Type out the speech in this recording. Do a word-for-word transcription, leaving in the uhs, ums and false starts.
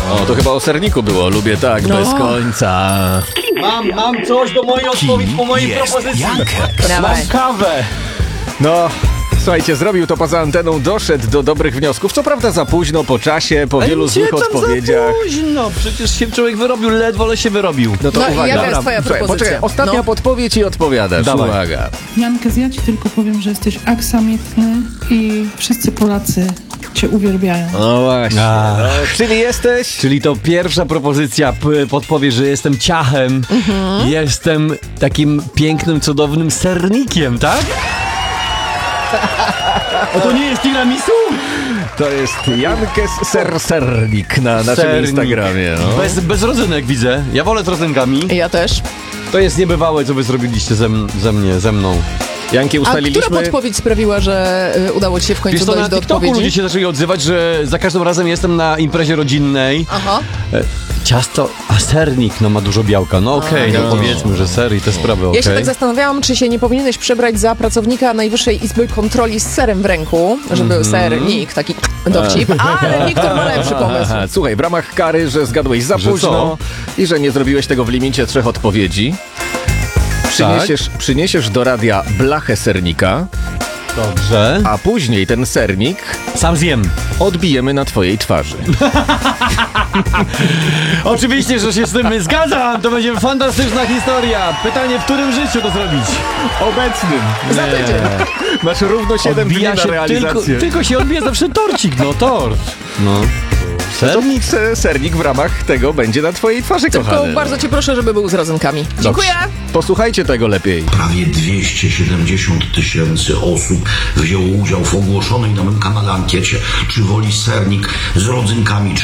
O, to chyba o serniku było. Lubię tak, No. bez końca. Mam, mam coś do mojej odpowiedzi po mojej propozycji. Dawaj. Mam kawę. No, słuchajcie, zrobił to poza anteną, doszedł do dobrych wniosków. Co prawda za późno, po czasie, po wielu Gdzie złych tam odpowiedziach. za późno? Przecież się człowiek wyrobił, ledwo, ale się wyrobił. No to No i uwaga. jaka jest Dobra, twoja słuchaj, propozycja? Poczekaj, ostatnia No. podpowiedź i odpowiadasz. Dawaj. Uwaga. Jankes, ja ci tylko powiem, że jesteś aksamitny i wszyscy Polacy cię uwielbiają. No właśnie. A. No, czyli jesteś... Czyli to pierwsza propozycja p- podpowie, że jestem ciachem, jestem takim pięknym, cudownym sernikiem, tak? O, to nie jest tiramisu? To jest Jankes Ser Sernik na naszym Sernik. Instagramie. No. Bez, bez rodzynek widzę. Ja wolę z rodzynkami. Ja też. To jest niebywałe, co wy zrobiliście ze, m- ze mnie, ze mną. Janki, A ustaliliśmy... która podpowiedź sprawiła, że y, udało ci się w końcu Wiesz co, na dojść do TikToku ludzie odpowiedzi? się zaczęli odzywać, że za każdym razem jestem na imprezie rodzinnej. Aha. E, Ciasto, a sernik, no ma dużo białka. No okej, A, no no. powiedzmy, że ser i te sprawy, okej. Ja się tak zastanawiałam, czy się nie powinieneś przebrać za pracownika Najwyższej Izby Kontroli z serem w ręku, żeby Mhm. sernik, taki dowcip, ale Wiktor ma lepszy pomysł. Aha, słuchaj, w ramach kary, że zgadłeś za Że późno i że nie zrobiłeś tego w limicie trzech odpowiedzi, przyniesiesz, przyniesiesz do radia blachę sernika, Dobrze. a później ten sernik Sam zjem. odbijemy na twojej twarzy. Oczywiście, że się z tym zgadzam. To będzie fantastyczna historia. Pytanie, w którym życiu to zrobić? Obecnym. Za tydzień. Masz równo siedem dni Odbija na się tylko, realizację. tylko się odbija zawsze torcik, no tort. No. Ser? Sernik, se- sernik w ramach tego będzie na twojej twarzy, Tylko kochany. bardzo cię proszę, żeby był z rodzynkami. Dziękuję. Posłuchajcie tego lepiej. Prawie dwieście siedemdziesiąt tysięcy osób wzięło udział w ogłoszonej na moim kanale ankiecie, czy woli sernik z rodzynkami, czy